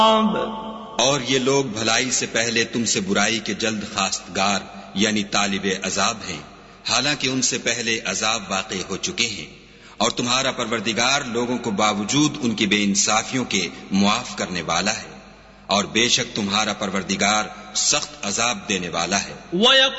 और ये लोग भलाई से पहले तुमसे बुराई के जल्द खास्तगार यानी तालिबे अजाब हैं, हालांकि उनसे पहले अजाब वाक़ई हो चुके हैं। और तुम्हारा परवरदिगार लोगों को बावजूद उनकी बेइंसाफियों के मुआफ करने वाला है, और बेशक तुम्हारा परवरदिगार सख्त अजाब देने वाला है।